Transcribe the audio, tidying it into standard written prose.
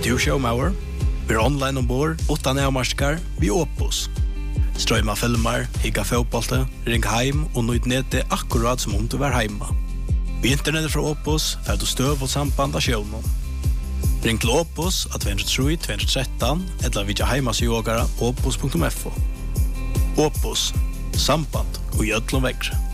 du showmauer? Vi online ombord, utan avmarskar, vi Opus. Strøyma filmer, higga fotbollte, ring heim og nøyd nete akkurat som om du var heima. Vi internettet fra Opus, fer du støv og samband av sjøvnen. Ring til Opus at 203-213, eller vidja heimasjogara opus.fo. Opus, samband og gjødlom vekkre.